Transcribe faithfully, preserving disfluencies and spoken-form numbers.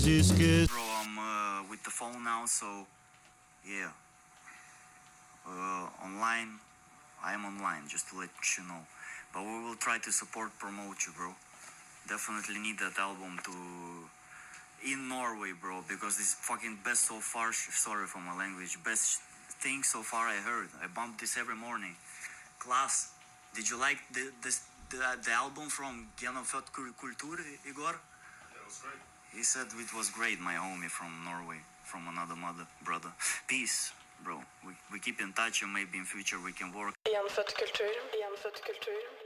Bro, I'm uh, with the phone now, so yeah. Uh, online, I am online, just to let you know. But we will try to support, promote you, bro. Definitely need that album to in Norway, bro, because this is fucking best so far. Sorry for my language. Best thing so far I heard. I bumped this every morning. Class. Did you like the this the, the album from Genofødt Kultur, Igor? It was great. He said it was great, my homie from Norway, from another mother, brother. Peace, bro. We, we keep in touch and maybe in future we can work. Genfødt kultur, genfødt kultur.